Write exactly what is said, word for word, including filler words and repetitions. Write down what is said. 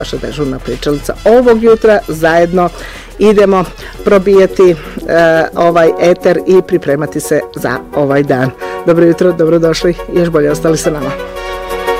Vaša dežurna pričalica ovog jutra. Zajedno idemo probijati e, ovaj eter i pripremati se za ovaj dan. Dobro jutro, dobrodošli, još bolje ostali sa nama.